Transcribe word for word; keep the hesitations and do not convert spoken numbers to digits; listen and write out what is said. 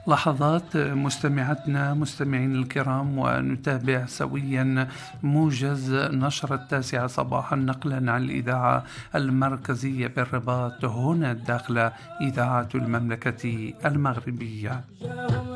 لحظات مستمعتنا مستمعين الكرام، ونتابع سويا موجز نشرة التاسعة صباحا نقلا عن الإذاعة المركزية بالرباط، هنا داخل إذاعة المملكة المغربية.